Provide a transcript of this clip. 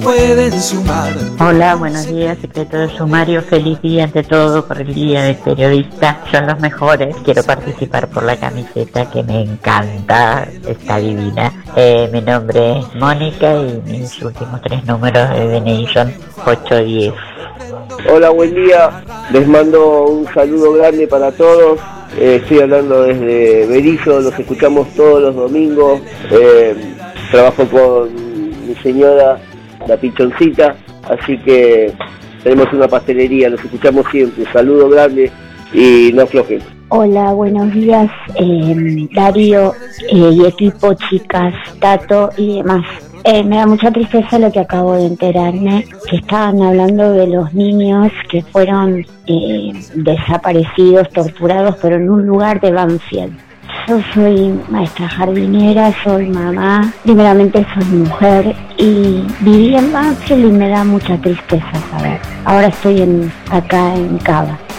pueden sumar. Hola, buenos días, secreto de sumario. Feliz día ante todo por el Día del Periodista. Son los mejores. Quiero participar por la camiseta que me encanta, está divina. Mi nombre es Mónica y mis últimos 3 números de DNI son 810. Hola, buen día. Les mando un saludo grande para todos. Estoy hablando desde Berizo, los escuchamos todos los domingos. Trabajo con mi señora, la Pichoncita, así que tenemos una pastelería, los escuchamos siempre. Saludo grande y no aflojen. Hola, buenos días, Darío y equipo, chicas, Tato y demás. Me da mucha tristeza lo que acabo de enterarme, que estaban hablando de los niños que fueron desaparecidos, torturados, pero en un lugar de Banfield. Yo soy maestra jardinera, soy mamá, primeramente soy mujer y viví en Banfield y me da mucha tristeza saber. Ahora estoy acá en Cava.